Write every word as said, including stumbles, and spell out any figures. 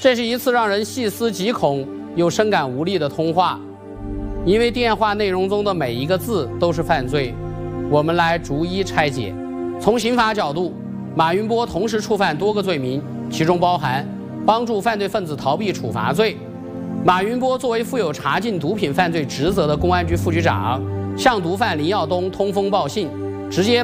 这是一次让人细思极恐又深感无力的通话，因为电话内容中的每一个字都是犯罪。我们来逐一拆解。从刑法角度，马云波同时触犯多个罪名，其中包含帮助犯罪分子逃避处罚罪。马云波作为负有查禁毒品犯罪职责的公安局副局长，向毒贩林耀东通风报信，直接